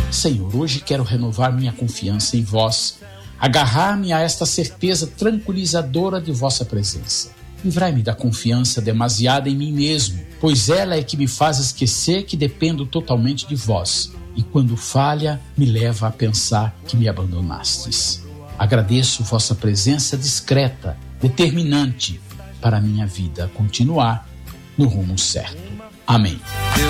Senhor, hoje quero renovar minha confiança em vós, agarrar-me a esta certeza tranquilizadora de vossa presença. Livrai-me da confiança demasiada em mim mesmo, pois ela é que me faz esquecer que dependo totalmente de vós, e quando falha, me leva a pensar que me abandonastes. Agradeço vossa presença discreta, determinante, para a minha vida continuar no rumo certo. Amém.